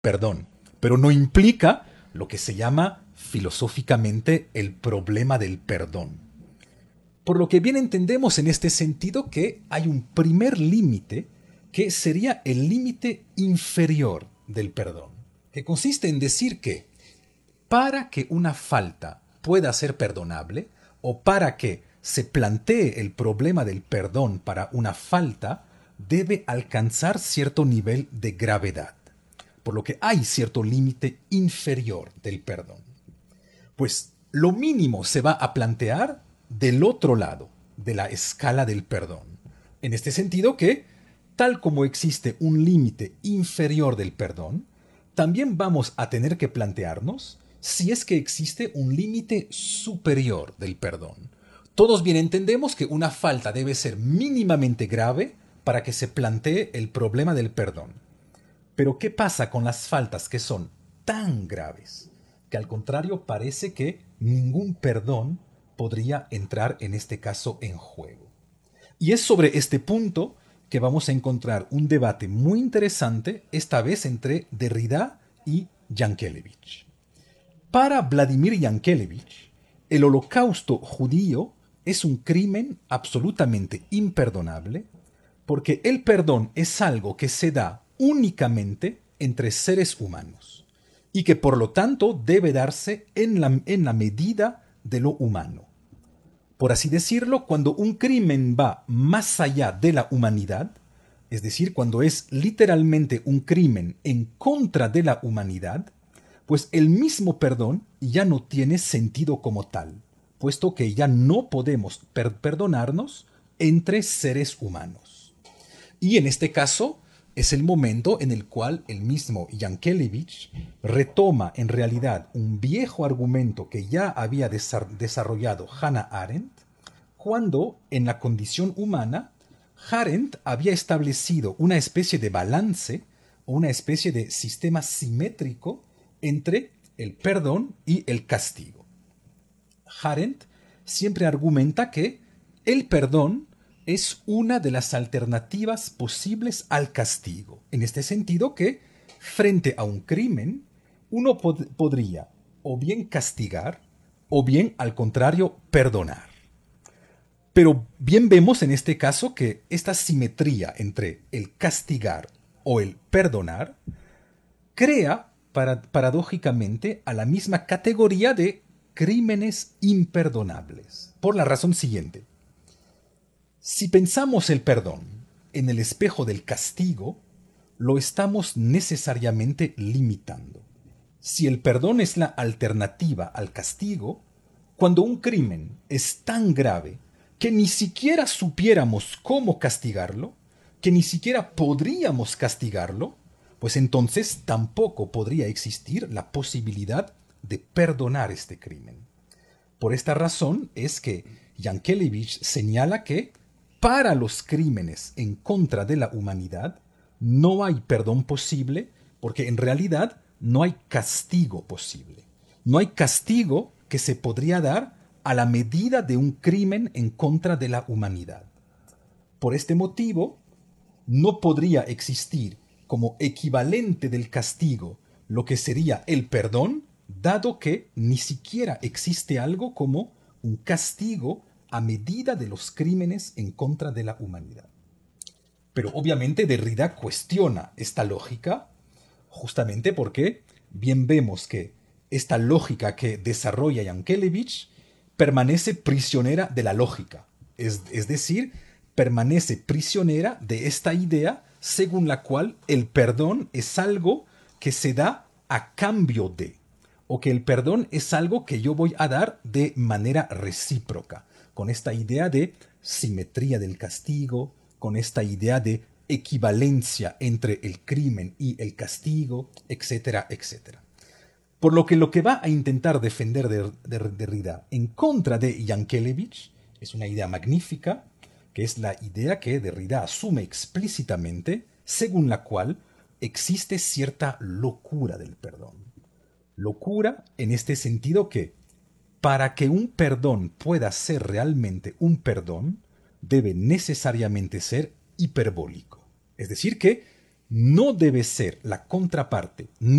perdón, pero no implica lo que se llama filosóficamente el problema del perdón. Por lo que bien entendemos en este sentido que hay un primer límite que sería el límite inferior del perdón, que consiste en decir que para que una falta pueda ser perdonable o para que se plantee el problema del perdón para una falta, debe alcanzar cierto nivel de gravedad, por lo que hay cierto límite inferior del perdón. Pues lo mínimo se va a plantear del otro lado de la escala del perdón. En este sentido que, tal como existe un límite inferior del perdón, también vamos a tener que plantearnos si es que existe un límite superior del perdón. Todos bien entendemos que una falta debe ser mínimamente grave para que se plantee el problema del perdón. Pero ¿qué pasa con las faltas que son tan graves que al contrario parece que ningún perdón podría entrar en este caso en juego? Y es sobre este punto que vamos a encontrar un debate muy interesante, esta vez entre Derrida y Yankelevich. Para Vladimir Yankelevich, el holocausto judío es un crimen absolutamente imperdonable porque el perdón es algo que se da únicamente entre seres humanos y que por lo tanto debe darse en la medida de lo humano. Por así decirlo, cuando un crimen va más allá de la humanidad, es decir, cuando es literalmente un crimen en contra de la humanidad, pues el mismo perdón ya no tiene sentido como tal, puesto que ya no podemos perdonarnos entre seres humanos. Y en este caso es el momento en el cual el mismo Yankelevich retoma en realidad un viejo argumento que ya había desarrollado Hannah Arendt, cuando en la condición humana Arendt había establecido una especie de balance o una especie de sistema simétrico entre el perdón y el castigo. Arendt siempre argumenta que el perdón es una de las alternativas posibles al castigo. En este sentido que, frente a un crimen, uno podría o bien castigar o bien, al contrario, perdonar. Pero bien vemos en este caso que esta simetría entre el castigar o el perdonar crea paradójicamente a la misma categoría de crímenes imperdonables. Por la razón siguiente. Si pensamos el perdón en el espejo del castigo, lo estamos necesariamente limitando. Si el perdón es la alternativa al castigo, cuando un crimen es tan grave que ni siquiera supiéramos cómo castigarlo, que ni siquiera podríamos castigarlo, pues entonces tampoco podría existir la posibilidad de perdonar este crimen. Por esta razón es que Yankelevich señala que para los crímenes en contra de la humanidad no hay perdón posible porque en realidad no hay castigo posible. No hay castigo que se podría dar a la medida de un crimen en contra de la humanidad. Por este motivo, no podría existir como equivalente del castigo lo que sería el perdón, dado que ni siquiera existe algo como un castigo a medida de los crímenes en contra de la humanidad. Pero obviamente Derrida cuestiona esta lógica justamente porque bien vemos que esta lógica que desarrolla Yankelevich permanece prisionera de la lógica, es decir, permanece prisionera de esta idea según la cual el perdón es algo que se da a cambio de, o que el perdón es algo que yo voy a dar de manera recíproca, con esta idea de simetría del castigo, con esta idea de equivalencia entre el crimen y el castigo, etcétera, etcétera. Por lo que va a intentar defender Derrida en contra de Yankelevich es una idea magnífica, que es la idea que Derrida asume explícitamente, según la cual existe cierta locura del perdón. Locura en este sentido que, para que un perdón pueda ser realmente un perdón, debe necesariamente ser hiperbólico. Es decir, que no debe ser la contraparte